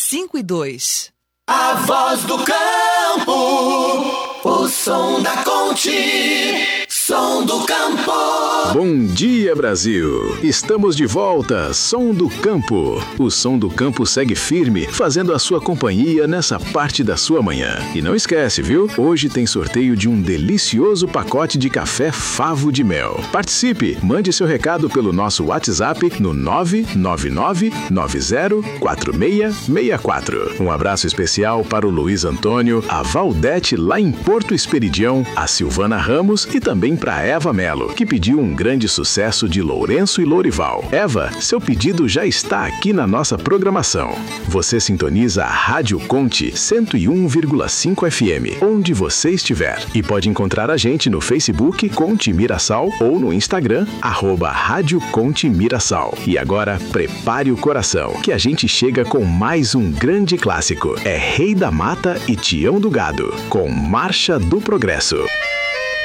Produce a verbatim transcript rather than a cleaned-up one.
cinco e dois. A voz do campo, o som da Conte, som do campo. Bom dia, Brasil! Estamos de volta, Som do Campo. O Som do Campo segue firme, fazendo a sua companhia nessa parte da sua manhã. E não esquece, viu? Hoje tem sorteio de um delicioso pacote de café Favo de Mel. Participe! Mande seu recado pelo nosso WhatsApp no nove nove nove nove zero quatro seis seis quatro. Um abraço especial para o Luiz Antônio, a Valdete lá em Porto Esperidião, a Silvana Ramos e também para a Eva Melo, que pediu um grande sucesso de Lourenço e Lourival. Eva, seu pedido já está aqui na nossa programação. Você sintoniza a Rádio Conte cento e um vírgula cinco F M, onde você estiver. E pode encontrar a gente no Facebook Conte Mirassol ou no Instagram, arroba Rádio Conte Mirassol. E agora, prepare o coração, que a gente chega com mais um grande clássico. É Rei da Mata e Tião do Gado, com Marcha do Progresso.